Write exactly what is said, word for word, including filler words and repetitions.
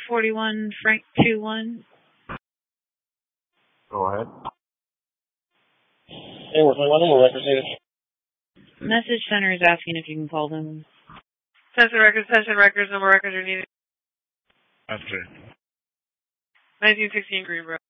forty-one Frank two one. Go ahead. Hey, where's my number records needed? Message center is asking if you can call them. Session records, session records, number records are needed. That's it. nineteen sixteen Greenboro.